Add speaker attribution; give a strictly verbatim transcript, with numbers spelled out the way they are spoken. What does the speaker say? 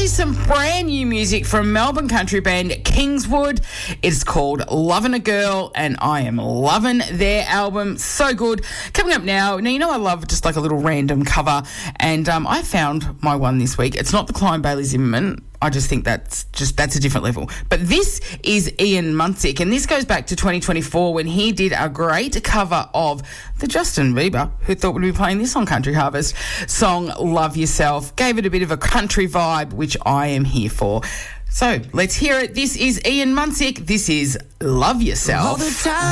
Speaker 1: is some brand new music from Melbourne country band Kingswood. It's called Lovin' a Girl, and I am loving their album. So good. Coming up now, now you know I love just like a little random cover, and um, I found my one this week. It's not the Klein Bailey Zimmerman. I just think that's just that's a different level. But this is Ian Munsick, and this goes back to twenty twenty-four when he did a great cover of the Justin Bieber, who thought we'd be playing this on Country Harvest, song Love Yourself. Gave it a bit of a country vibe, which I am here for. So let's hear it. This is Ian Munsick. This is Love Yourself.
Speaker 2: All the time.